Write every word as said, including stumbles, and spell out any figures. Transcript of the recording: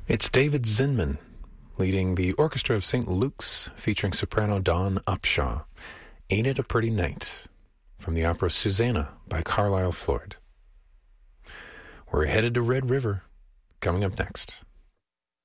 It's David Zinman leading the Orchestra of Saint Luke's, featuring soprano Dawn Upshaw. Ain't It a Pretty Night, from the opera Susanna by Carlisle Floyd. We're headed to Red River, coming up next.